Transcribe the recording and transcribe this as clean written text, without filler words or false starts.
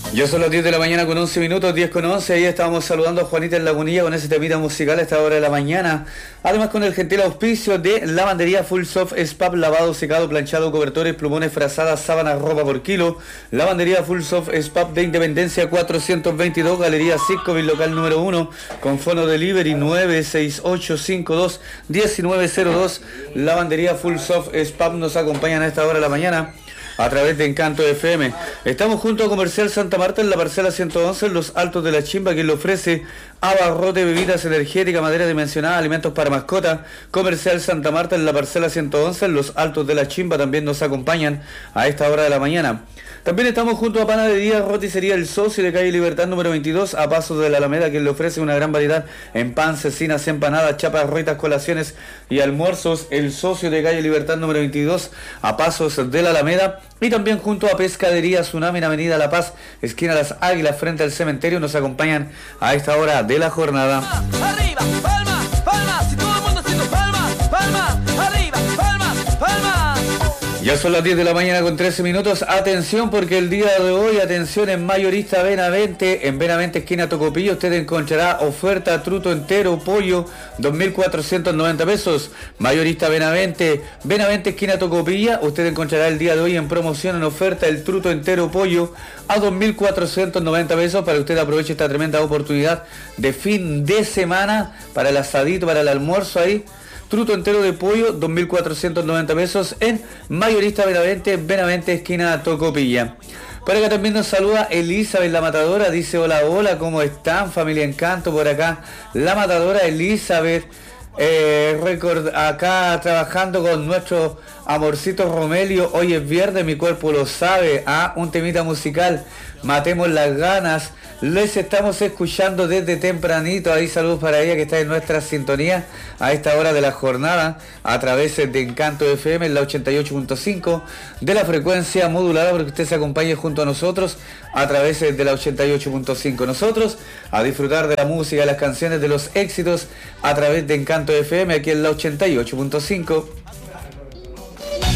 Ya son las 10 de la mañana con 11 minutos, 10 con 11. Ahí estábamos saludando a Juanita en Lagunilla con ese temita musical a esta hora de la mañana. Además con el gentil auspicio de Lavandería Full Soft Spap, lavado, secado, planchado, cobertores, plumones, frazadas, sábanas, ropa por kilo. Lavandería Full Soft Spap de Independencia 422, Galería Sitcovil, local número 1, con fono delivery 96852-1902. Lavandería Full Soft Spap nos acompañan a esta hora de la mañana a través de Encanto FM. Estamos junto a Comercial Santa Marta en la parcela 111, en los Altos de la Chimba, quien le ofrece abarrote, bebidas energéticas, madera dimensionada, alimentos para mascotas. Comercial Santa Marta en la parcela 111, en los Altos de la Chimba, también nos acompañan a esta hora de la mañana. También estamos junto a Panadería Roticería El Socio de calle Libertad número 22, a pasos de la Alameda, quien le ofrece una gran variedad en pan, cecinas, empanadas, chapas, roitas, colaciones y almuerzos. El Socio de calle Libertad número 22, a pasos de la Alameda. Y también junto a Pescadería Tsunami en Avenida La Paz, esquina Las Águilas, frente al cementerio, nos acompañan a esta hora de la jornada. Arriba, palmas, palmas, y todo el mundo haciendo palmas, palmas, arriba, palmas, palmas. Ya son las 10 de la mañana con 13 minutos. Atención, porque el día de hoy, atención, en Mayorista Benavente, en Benavente esquina Tocopilla, usted encontrará oferta truto entero, pollo, 2.490 pesos. Mayorista Benavente, Benavente esquina Tocopilla, usted encontrará el día de hoy en promoción, en oferta, el truto entero pollo a 2.490 pesos, para que usted aproveche esta tremenda oportunidad de fin de semana, para el asadito, para el almuerzo ahí. Truto entero de pollo, 2.490 pesos en Mayorista Benavente, Benavente esquina Tocopilla. Por acá también nos saluda Elizabeth La Matadora, dice hola, hola, ¿cómo están? Familia Encanto por acá. La Matadora Elizabeth, acá trabajando con nuestro amorcito Romelio. Hoy es viernes, mi cuerpo lo sabe. Un temita musical, matemos las ganas. Les estamos escuchando desde tempranito. Ahí saludos para ella que está en nuestra sintonía a esta hora de la jornada a través de Encanto FM en la 88.5 de la frecuencia modulada, porque usted se acompañe junto a nosotros a través de la 88.5. Nosotros a disfrutar de la música, las canciones, de los éxitos a través de Encanto FM aquí en la 88.5.